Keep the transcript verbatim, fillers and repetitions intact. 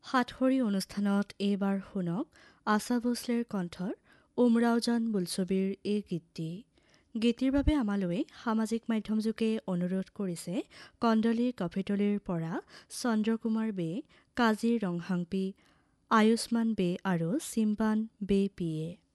সাতসৰী অনুষ্ঠানত এইবাৰ শুনক আশা ভোছলেৰ কণ্ঠৰ উমৰাওজান বোলছবিৰ এই গীতটি। গীতিৰ বাবে আমালৈ সামাজিক মাধ্যমযোগে অনুৰোধ কৰিছে কণ্ডলী কফিতলীৰ পৰা চন্দ্ৰকুমাৰ বে, কাজী ৰংহাংপি, আয়ুষ্মান বে আৰু চিম্পান বে পিয়ে।